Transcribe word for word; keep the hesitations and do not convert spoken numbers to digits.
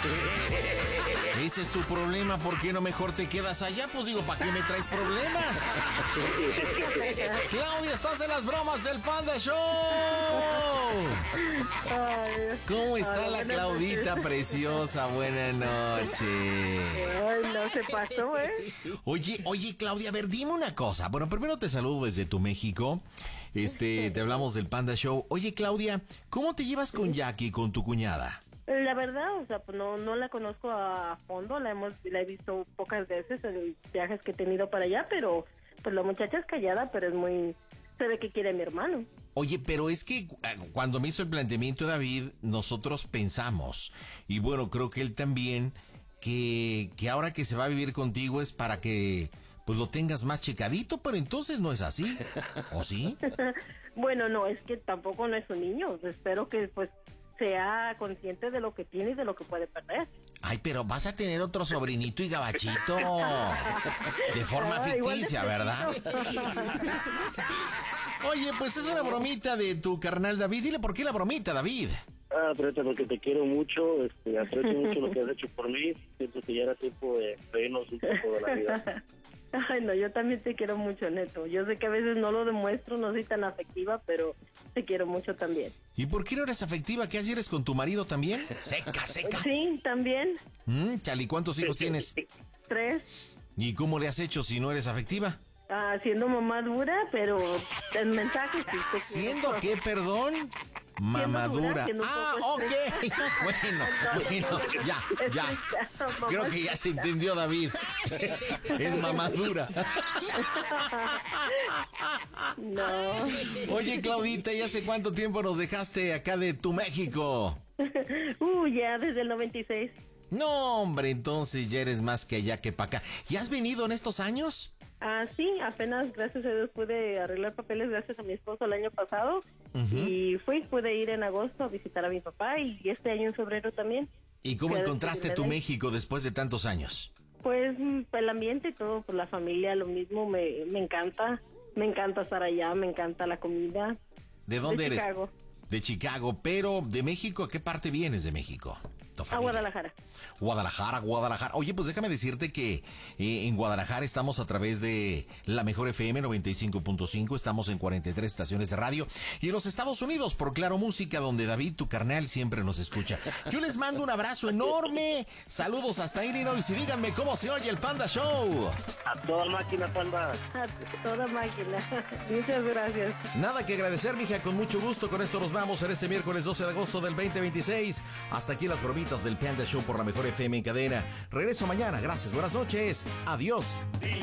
Ese es tu problema, ¿por qué no mejor te quedas allá? Pues digo, ¿para qué me traes problemas? Claudia, estás en las bromas del Panda Show. Ay, ¿Cómo está ay, la buenas Claudita noches. preciosa? Buenas noches. Ay, no se pasó, ¿eh? Oye, oye, Claudia, a ver, dime una cosa. Bueno, primero te saludo desde tu México. Este, te hablamos del Panda Show. Oye, Claudia, ¿cómo te llevas con Jackie, con tu cuñada? La verdad, o sea, pues no, no la conozco a fondo, la hemos, la he visto pocas veces en viajes que he tenido para allá, pero pues la muchacha es callada, pero es muy, se ve que quiere a mi hermano. Oye, pero es que cuando me hizo el planteamiento David, nosotros pensamos, y bueno, creo que él también, que, que ahora que se va a vivir contigo es para que pues lo tengas más checadito, pero entonces no es así, ¿o sí? Bueno, no, es que tampoco no es un niño, espero que pues sea consciente de lo que tiene y de lo que puede perder. Ay, pero vas a tener otro sobrinito y gabachito, de forma Ah, igual de ficticia, ¿verdad? Oye, pues es una bromita de tu carnal David. Dile por qué la bromita, David. Ah, Preta, porque te quiero mucho, este, aprecio mucho lo que has hecho por mí. Siento que ya era tiempo de reírnos un poco de la vida. Ay, no, yo también te quiero mucho, Neto. Yo sé que a veces no lo demuestro, no soy tan afectiva, pero te quiero mucho también. ¿Y por qué no eres afectiva? ¿Qué haces? ¿Eres con tu marido también? Seca, seca. Sí, también. Mm, Chali, ¿cuántos hijos tienes? Tres. ¿Y cómo le has hecho si no eres afectiva? Ah, siendo mamá dura, pero en mensajes sí. te ¿Siendo quiero. qué, perdón? Mamadura. siendo un Ah, poco ok. estresada. Bueno, bueno, ya, ya. Mamá Creo que ya se entendió, David. Es mamadura. No. Oye, Claudita, ¿y hace cuánto tiempo nos dejaste acá de tu México? Uh, ya desde el noventa y seis. No, hombre, entonces ya eres más que allá que para acá. ¿Y has venido en estos años? Ah, sí, apenas gracias a Dios pude arreglar papeles gracias a mi esposo el año pasado. Ujú. Y fui, pude ir en agosto a visitar a mi papá y este año en febrero también. ¿Y cómo Fui a encontraste despedirme tu de él. México después de tantos años? Pues mm, el ambiente y todo, pues la familia, lo mismo, me, me encanta. Me encanta estar allá, me encanta la comida. ¿De dónde De eres? Chicago. De Chicago, pero ¿de México? ¿A qué parte vienes de México? Tu A familia. Guadalajara. Guadalajara, Guadalajara. Oye, pues déjame decirte que eh, en Guadalajara estamos a través de la Mejor F M noventa y cinco punto cinco, estamos en cuarenta y tres estaciones de radio, y en los Estados Unidos por Claro Música, donde David, tu carnal, siempre nos escucha. Yo les mando un abrazo enorme, saludos hasta Illinois, y díganme cómo se oye el Panda Show. A toda máquina, Panda. A toda máquina. Muchas gracias. Nada que agradecer, mija, con mucho gusto. Con esto nos vamos en este miércoles doce de agosto del veinte veintiséis. Hasta aquí las bromitas del Panda Show por la Mejor F M en cadena. Regreso mañana. Gracias. Buenas noches. Adiós.